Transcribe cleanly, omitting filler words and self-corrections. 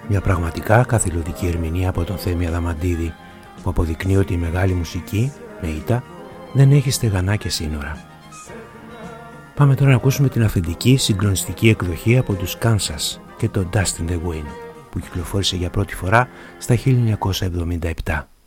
Μια πραγματικά καθηλωτική ερμηνεία από τον Θέμη Αδαμαντίδη, που αποδεικνύει ότι η μεγάλη μουσική, με ήττα, δεν έχει στεγανά και σύνορα. Πάμε τώρα να ακούσουμε την αυθεντική συγκλονιστική εκδοχή από τους Kansas και το Dust in the Wind, που κυκλοφόρησε για πρώτη φορά στα 1977.